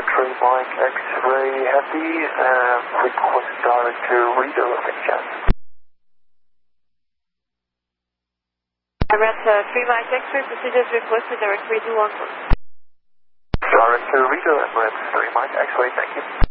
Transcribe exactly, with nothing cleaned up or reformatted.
three Mike X-ray Happy, and request direct to reader of any chance. Emirates uh, three Mike X-ray, procedures requested direct redo one one. Direct to reader, Emirates three Mike X-ray, thank you.